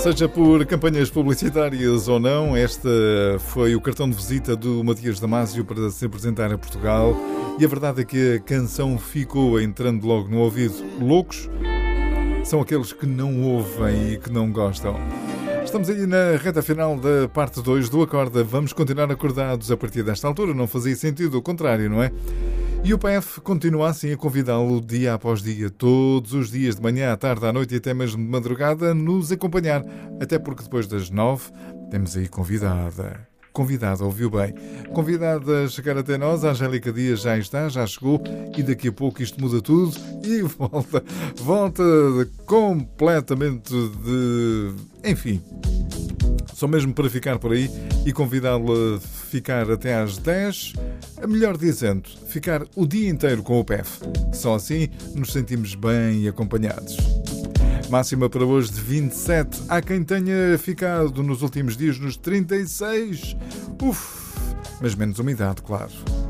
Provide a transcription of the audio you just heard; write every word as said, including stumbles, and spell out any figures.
Seja por campanhas publicitárias ou não, este foi o cartão de visita do Matias Damasio para se apresentar a Portugal. E a verdade é que a canção ficou entrando logo no ouvido. Loucos são aqueles que não ouvem e que não gostam. Estamos aí na reta final da parte dois do Acorda. Vamos continuar acordados a partir desta altura. Não fazia sentido o contrário, não é? E o P F continua assim a convidá-lo dia após dia, todos os dias, de manhã, à tarde, à noite e até mesmo de madrugada, a nos acompanhar. Até porque depois das nove temos aí convidada. Convidada, ouviu bem? Convidada a chegar até nós, a Angélica Dias já está, já chegou e daqui a pouco isto muda tudo e volta, volta completamente de... Enfim, só mesmo para ficar por aí e convidá-la a ficar até às dez, melhor dizendo, ficar o dia inteiro com o P F. Só assim nos sentimos bem acompanhados. Máxima para hoje de vinte e sete. Há quem tenha ficado nos últimos dias nos trinta e seis. Uf, mas menos umidade, claro.